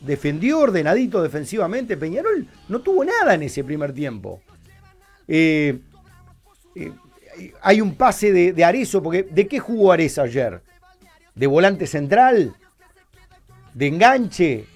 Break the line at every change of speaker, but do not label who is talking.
defendió ordenadito defensivamente. Peñarol no tuvo nada en ese primer tiempo. Eh, eh, Hay un pase de Arezzo, porque ¿de qué jugó Arezzo ayer? ¿De volante central? ¿De enganche?